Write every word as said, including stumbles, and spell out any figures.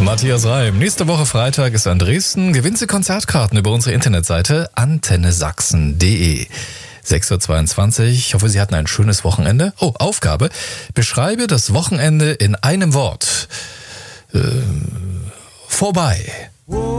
Matthias Reim. Nächste Woche Freitag ist an Dresden. Gewinnen Sie Konzertkarten über unsere Internetseite antenne sachsen punkt de. sechs Uhr zweiundzwanzig. Ich hoffe, Sie hatten ein schönes Wochenende. Oh, Aufgabe. Beschreibe das Wochenende in einem Wort. Äh, vorbei.